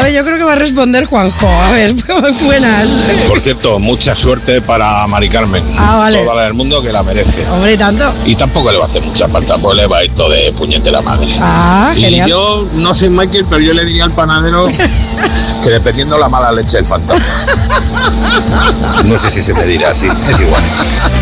ver, yo creo que va a responder Juanjo. A ver, buenas. Por cierto, mucha suerte para Mari Carmen. Vale. Toda la del mundo que la merece. Hombre, ¿y tanto? Y tampoco le va a hacer mucha falta, pues le va a ir todo de puñetera madre. Y Genial. yo no soy Michael, pero yo le diría al panadero que dependiendo la mala leche del fantasma. No sé si se me dirá así, es igual.